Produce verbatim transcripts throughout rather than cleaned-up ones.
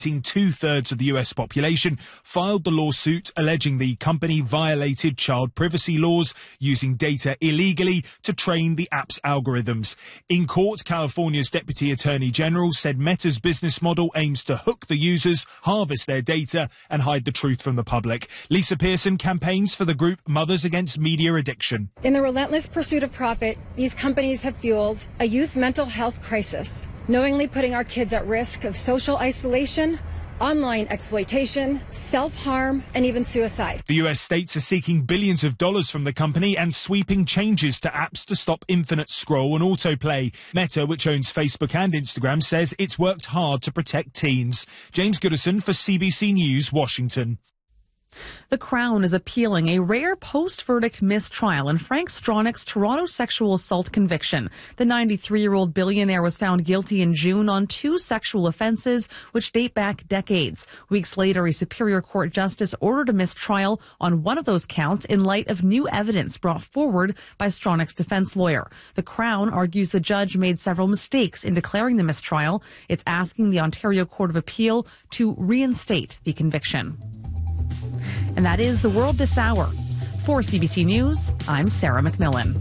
two-thirds of the U S population, filed the lawsuit alleging the company violated child privacy laws using data illegally to train the app's algorithms. In court, California's Deputy Attorney General said Meta's business model aims to hook the users, harvest their data, and hide the truth from the public. Lisa Pearson campaigns for the group Mothers Against Media Addiction. In the relentless pursuit of profit, these companies have fueled a youth mental health crisis, knowingly putting our kids at risk of social isolation, online exploitation, self-harm, and even suicide. The U S states are seeking billions of dollars from the company and sweeping changes to apps to stop infinite scroll and autoplay. Meta, which owns Facebook and Instagram, says it's worked hard to protect teens. James Goodison for C B C News, Washington. The Crown is appealing a rare post-verdict mistrial in Frank Stronach's Toronto sexual assault conviction. The ninety-three-year-old billionaire was found guilty in June on two sexual offenses, which date back decades. Weeks later, a Superior Court justice ordered a mistrial on one of those counts in light of new evidence brought forward by Stronach's defense lawyer. The Crown argues the judge made several mistakes in declaring the mistrial. It's asking the Ontario Court of Appeal to reinstate the conviction. And that is the world this hour. For C B C News, I'm Sarah McMillan.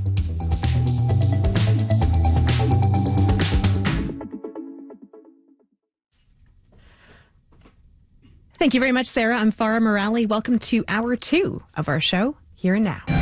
Thank you very much, Sarah. I'm Farah Morali. Welcome to hour two of our show, Here and Now.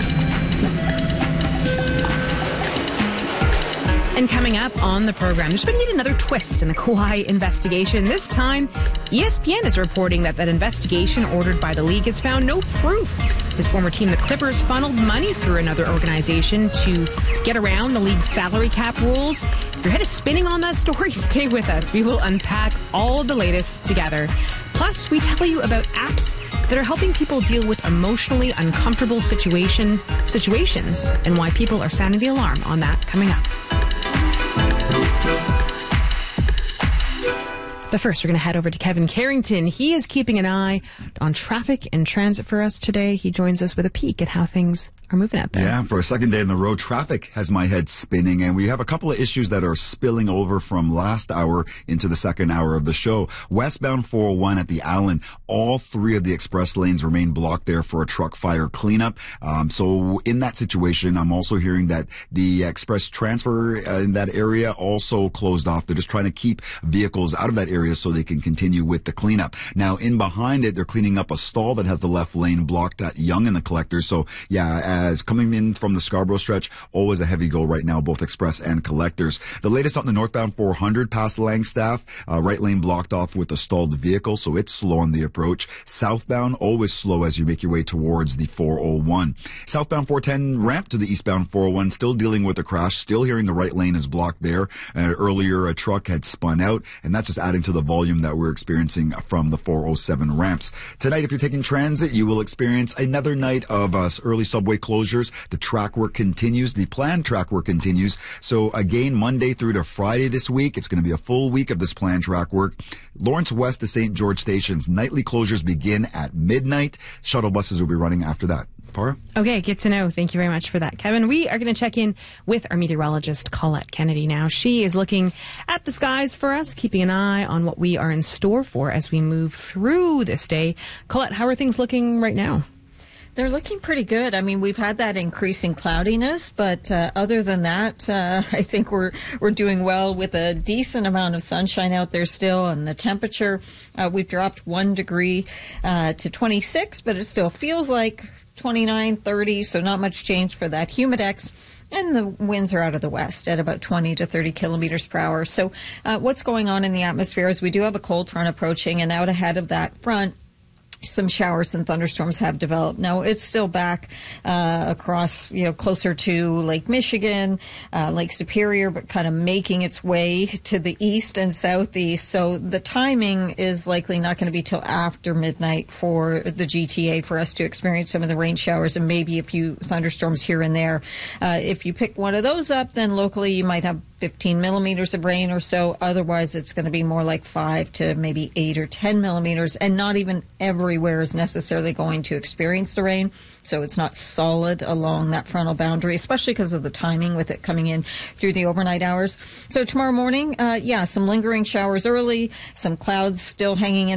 And coming up on the program, there's been yet another twist in the Kawhi investigation. This time, E S P N is reporting that that investigation ordered by the league has found no proof. His former team, the Clippers, funneled money through another organization to get around the league's salary cap rules. If your head is spinning on that story, stay with us. We will unpack all the latest together. Plus, we tell you about apps that are helping people deal with emotionally uncomfortable situation situations and why people are sounding the alarm on that coming up. But first, we're going to head over to Kevin Carrington. He is keeping an eye on traffic and transit for us today. He joins us with a peek at how things are moving out there. Yeah, for a second day in the road, traffic has my head spinning, and we have a couple of issues that are spilling over from last hour into the second hour of the show. Westbound four oh one at the Allen, all three of the express lanes remain blocked there for a truck fire cleanup. Um, so in that situation, I'm also hearing that the express transfer uh, in that area also closed off. They're just trying to keep vehicles out of that area so they can continue with the cleanup. Now, in behind it, they're cleaning up a stall that has the left lane blocked at Yonge and the Collector. So, yeah, as coming in from the Scarborough stretch, always a heavy go right now, both express and collectors. The latest on the northbound four hundred past Langstaff, uh, right lane blocked off with a stalled vehicle, so it's slow on the approach. Southbound, always slow as you make your way towards the four oh one. Southbound four ten ramp to the eastbound four oh one, still dealing with a crash, still hearing the right lane is blocked there. Uh, earlier, a truck had spun out, and that's just adding to the volume that we're experiencing from the four oh seven ramps. Tonight, if you're taking transit, you will experience another night of uh, early subway closures. The track work continues. The planned track work continues. So again, Monday through to Friday this week, it's going to be a full week of this planned track work. Lawrence West to Saint George stations, nightly closures begin at midnight. Shuttle buses will be running after that. Farah? Okay, good to know. Thank you very much for that, Kevin. We are going to check in with our meteorologist, Colette Kennedy now. She is looking at the skies for us, keeping an eye on what we are in store for as we move through this day. Colette, how are things looking right now? They're looking pretty good. I mean, we've had that increasing cloudiness, but uh, other than that, uh, I think we're we're doing well with a decent amount of sunshine out there still. And the temperature, uh, we've dropped one degree uh, to twenty-six, but it still feels like twenty-nine, thirty, so not much change for that humidex. And the winds are out of the west at about twenty to thirty kilometers per hour. So uh, what's going on in the atmosphere is we do have a cold front approaching, and out ahead of that front, some showers and thunderstorms have developed. Now, it's still back uh, across, you know, closer to Lake Michigan, uh, Lake Superior, but kind of making its way to the east and southeast. So the timing is likely not going to be till after midnight for the G T A for us to experience some of the rain showers and maybe a few thunderstorms here and there. Uh, if you pick one of those up, then locally you might have fifteen millimeters of rain or so. Otherwise, it's going to be more like five to maybe eight or ten millimeters, and not even everywhere is necessarily going to experience the rain. So it's not solid along that frontal boundary, especially because of the timing with it coming in through the overnight hours. So tomorrow morning, uh, yeah, some lingering showers early, some clouds still hanging in